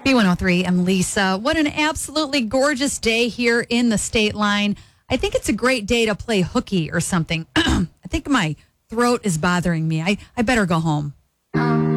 B103, I'm Lisa. What an absolutely gorgeous day here in the state line. I think it's a great day to play hooky or something. I think my throat is bothering me. I better go home.